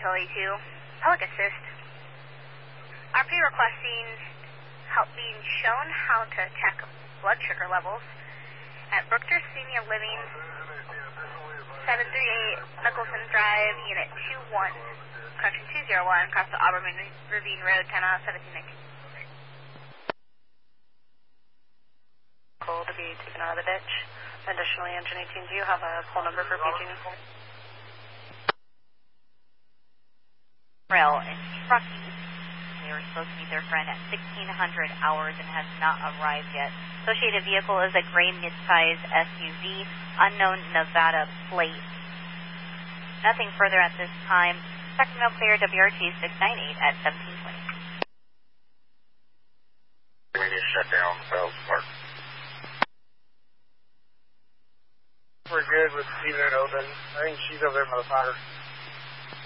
Utility 2, Public Assist. RP requesting help being shown how to check blood sugar levels at Brookter Senior Living, 738 Mickelson Drive, Unit 21, correction 201, across the Auburn Ravine Road, timeout 1719. To be taken out of the ditch. Additionally, engine 18, do you have a phone number for PG&E? Rail and Truckee. They were supposed to meet their friend at 1600 hours and has not arrived yet. Associated vehicle is a gray mid-size SUV, unknown Nevada plate. Nothing further at this time. Sacramento clear, WRT 698 at 1720. We need to shut down Bell's Park. We're good with leaving it open. I think she's over there by the fire.